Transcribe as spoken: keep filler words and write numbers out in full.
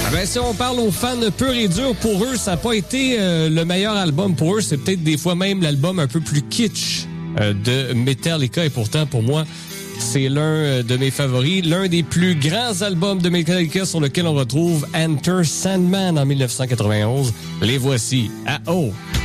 Ah ben, si on parle aux fans purs et durs, pour eux, ça n'a pas été euh, le meilleur album pour eux. C'est peut-être des fois même l'album un peu plus kitsch euh, de Metallica. Et pourtant, pour moi, c'est l'un de mes favoris. L'un des plus grands albums de Metallica sur lequel on retrouve Enter Sandman en dix-neuf cent quatre-vingt-onze. Les voici à haut.